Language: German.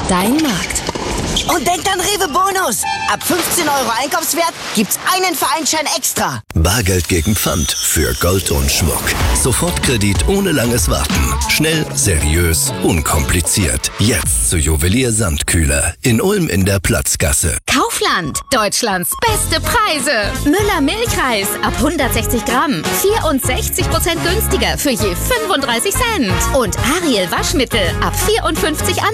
Dein Markt. Und denkt an Rewe Bonus. Ab 15 € Einkaufswert gibt's einen Vereinsschein extra. Bargeld gegen Pfand für Gold und Schmuck. Sofortkredit ohne langes Warten. Schnell, seriös, unkompliziert. Jetzt zu Juwelier Sandkühler in Ulm in der Platzgasse. Kaufland, Deutschlands beste Preise. Müller Milchreis ab 160 Gramm, 64% günstiger für je 35 Cent. Und Ariel Waschmittel ab 54